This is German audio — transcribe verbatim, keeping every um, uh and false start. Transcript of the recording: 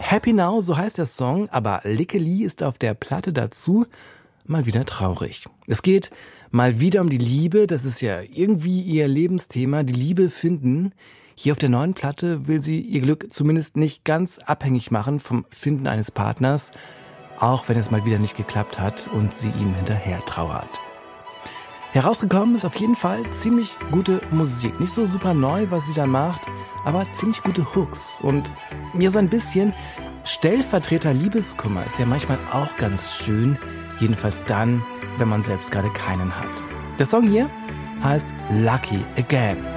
Happy Now, so heißt der Song, aber Lickeli ist auf der Platte dazu mal wieder traurig. Es geht mal wieder um die Liebe, das ist ja irgendwie ihr Lebensthema, die Liebe finden. Hier auf der neuen Platte will sie ihr Glück zumindest nicht ganz abhängig machen vom Finden eines Partners, auch wenn es mal wieder nicht geklappt hat und sie ihm hinterher trauert. Herausgekommen ist auf jeden Fall ziemlich gute Musik. Nicht so super neu, was sie da macht, aber ziemlich gute Hooks. Und mir so ein bisschen Stellvertreter Liebeskummer ist ja manchmal auch ganz schön. Jedenfalls dann, wenn man selbst gerade keinen hat. Der Song hier heißt Lucky Again.